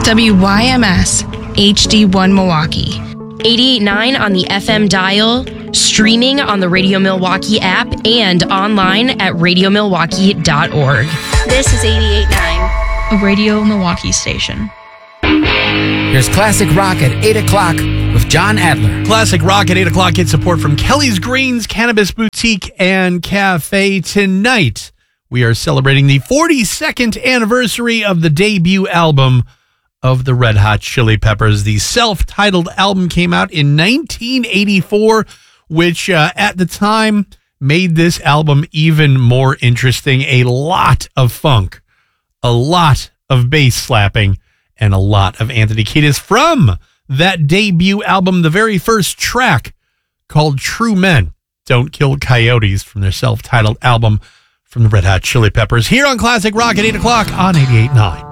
WYMS HD1 Milwaukee. 88.9 on the FM dial, streaming on the Radio Milwaukee app, and online at radiomilwaukee.org. This is 88.9, A Radio Milwaukee station. Here's Classic Rock at 8 o'clock with John Adler. Classic Rock at 8 o'clock gets support from Kelly's Greens Cannabis Boutique and Cafe. Tonight, we are celebrating the 42nd anniversary of the debut album of the Red Hot Chili Peppers. The self-titled album came out in 1984, which at the time made this album even more interesting. A lot of funk, a lot of bass slapping, and a lot of Anthony Kiedis. From that debut album, the very first track called True Men Don't Kill Coyotes, from their self-titled album from the Red Hot Chili Peppers, here on Classic Rock at 8 o'clock on 88.9.